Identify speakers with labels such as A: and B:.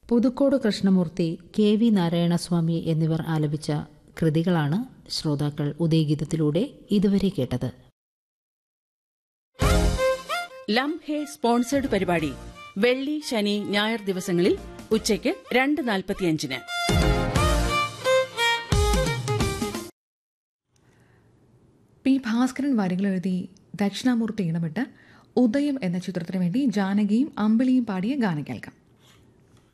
A: Puthukode Krishnamurthy, K V Narayanaswamy എന്നിവർ ആലപിച്ച കൃതികളാണ് ശ്രോതാക്കൾ ഉദയഗീതത്തിലൂടെ ഇതുവരെ കേട്ടത്.
B: ലംഹെ സ്പോൺസേഡ് പരിപാടി വെള്ളി, ശനി, ഞായർ ദിവസങ്ങളിൽ ഉച്ചയ്ക്ക് 2:45.
C: പി ഭാസ്കരൻ വരികൾ എഴുതി ദക്ഷിണാമൂർത്തി ഇണമിട്ട് ഉദയം എന്ന ചിത്രത്തിനു വേണ്ടി ജാനകിയും അമ്പിളിയും പാടിയ ഗാനം കേൾക്കാം.